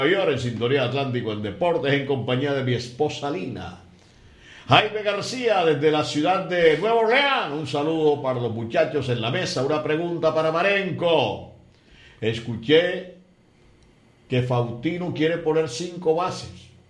En sintonía Atlántico en Deportes en compañía de mi esposa Lina. Jaime García desde la ciudad de Nueva Orleans. Un saludo para los muchachos en la mesa. Una pregunta para Marenco. Escuché que Faustino quiere poner 5 bases.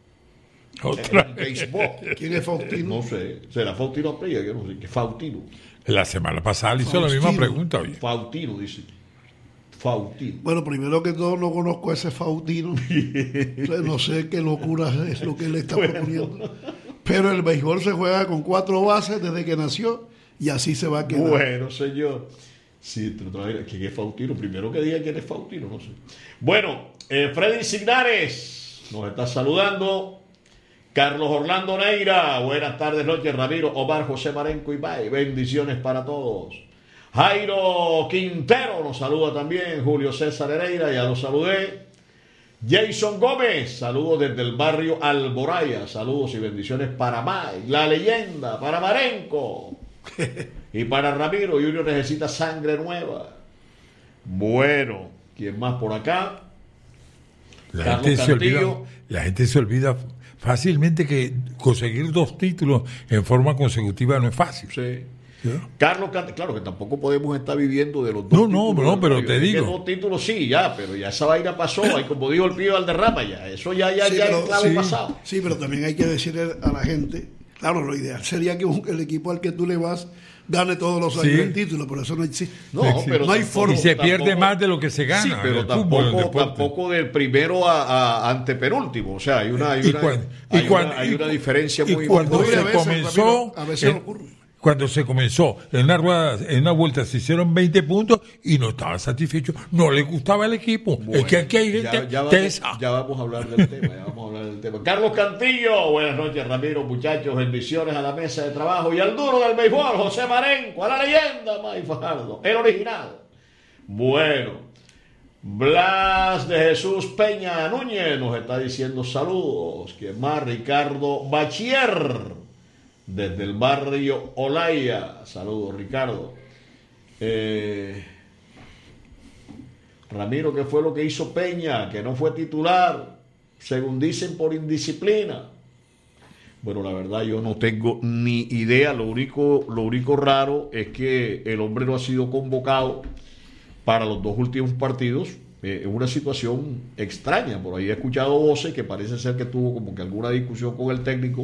Otra en el béisbol. ¿Quién es Faustino? No sé. ¿Será Faustino Apria? Yo no sé. ¿Qué Faustino? La semana pasada le hizo la misma pregunta. Oye. Faustino, dice. Faustino. Bueno, primero que todo no conozco a ese Faustino. Entonces, no sé qué locura es lo que él está proponiendo. Pero el béisbol se juega con 4 bases desde que nació y así se va a quedar. Bueno, señor. Sí, ¿quién es Faustino? Primero que diga quién es Faustino, no sé. Bueno, Freddy Signares nos está saludando. Carlos Orlando Neira, buenas tardes, noches, Ramiro, Omar, José Marenco y Bay. Bendiciones para todos. Jairo Quintero nos saluda también. Julio César Hereira, ya lo saludé. Jason Gómez, saludos desde el barrio Alboraya. Saludos y bendiciones para May, la leyenda, para Marenco y para Ramiro. Junior necesita sangre nueva. Bueno, ¿quién más por acá? La gente se olvida fácilmente que conseguir 2 títulos en forma consecutiva no es fácil. Sí. ¿Sí? Carlos Cantillo, claro que tampoco podemos estar viviendo de los 2 títulos. No, pero te digo. 2 títulos sí, ya, pero ya esa vaina pasó, y como dijo el Pío Valderrama, ya, eso ya es clavo pasado. Sí, pero también hay que decirle a la gente, claro, lo ideal sería que el equipo al que tú le vas gane todos los años el título, pero eso no existe. No, pero no hay forma. Y se pierde más de lo que se gana. Sí, pero tampoco del primero a antepenúltimo. O sea, hay una diferencia muy importante. A veces ocurre. Cuando se comenzó, en una vuelta se hicieron 20 puntos y no estaban satisfechos, no les gustaba el equipo. Bueno, es que aquí hay gente ya vamos a hablar del tema, Carlos Cantillo, buenas noches, Ramiro, muchachos, bendiciones a la mesa de trabajo y al duro del béisbol, José Marenco, a la leyenda, May Fajardo, el original. Bueno, Blas de Jesús Peña Núñez nos está diciendo saludos. ¿Quién más? Ricardo Bachier, desde el barrio Olaya. Saludos, Ricardo. Ramiro, ¿qué fue lo que hizo Peña? Que no fue titular, según dicen, por indisciplina. Bueno, la verdad yo no tengo ni idea. Lo único raro es que el hombre no ha sido convocado para los 2 últimos partidos. Es una situación extraña. Por ahí he escuchado voces que parece ser que tuvo como que alguna discusión con el técnico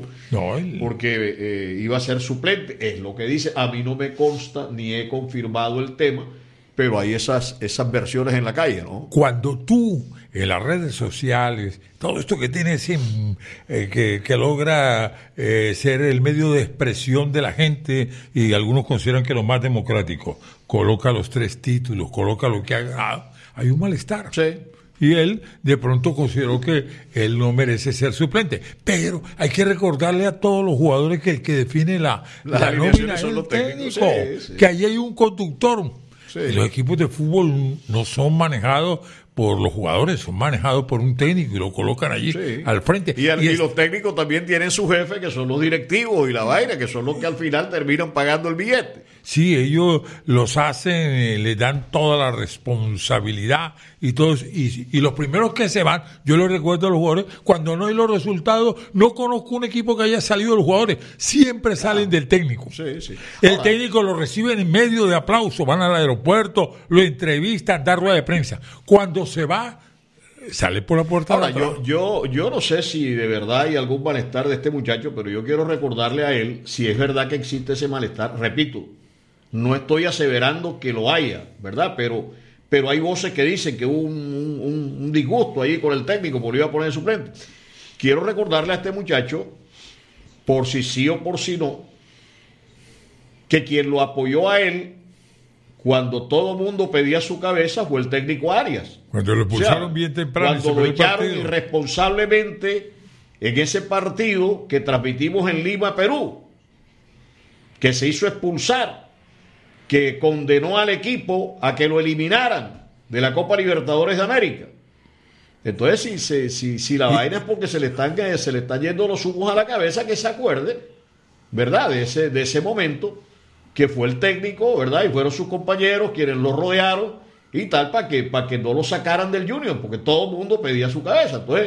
porque iba a ser suplente. Es lo que dice. A mí no me consta ni he confirmado el tema, pero hay esas versiones en la calle, ¿no? Cuando tú en las redes sociales, todo esto que tiene que logra ser el medio de expresión de la gente, y algunos consideran que lo más democrático, coloca los 3 títulos, coloca lo que ha ganado, hay un malestar. Sí. Y él de pronto consideró que él no merece ser suplente. Pero hay que recordarle a todos los jugadores que el que define la nómina es el técnico. Sí. Que allí hay un conductor. Sí. Y los equipos de fútbol no son manejados por los jugadores, son manejados por un técnico y lo colocan allí al frente. Y los técnicos también tienen su jefe, que son los directivos y la vaina, que son los que al final terminan pagando el billete. Sí, ellos los hacen, les dan toda la responsabilidad y todos, y los primeros que se van, yo les recuerdo a los jugadores, cuando no hay los resultados, no conozco un equipo que haya salido de los jugadores, siempre salen del técnico. Sí. El técnico lo reciben en medio de aplauso, van al aeropuerto, lo entrevistan, dan rueda de prensa. Cuando se va, sale por la puerta. Ahora, yo no sé si de verdad hay algún malestar de este muchacho, pero yo quiero recordarle a él si es verdad que existe ese malestar. Repito, no estoy aseverando que lo haya, ¿verdad? Pero hay voces que dicen que hubo un disgusto ahí con el técnico porque lo iba a poner de suplente. Quiero recordarle a este muchacho, por si sí o por si no, que quien lo apoyó a él cuando todo el mundo pedía su cabeza fue el técnico Arias. Cuando lo expulsaron bien temprano. Cuando lo echaron irresponsablemente en ese partido que transmitimos en Lima, Perú, que se hizo expulsar, que condenó al equipo a que lo eliminaran de la Copa Libertadores de América. Entonces, si la vaina es porque se le están yendo los humos a la cabeza, que se acuerde, ¿verdad? De ese momento, que fue el técnico, ¿verdad? Y fueron sus compañeros quienes lo rodearon y tal, para que no lo sacaran del Junior, porque todo el mundo pedía su cabeza. Entonces,